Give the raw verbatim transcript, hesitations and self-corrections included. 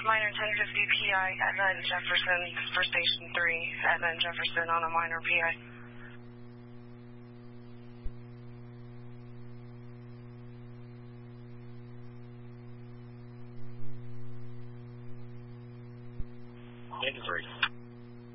minor ten fifty P I, Etna and Jefferson for Station three. Etna and Jefferson on a minor P I. ten three.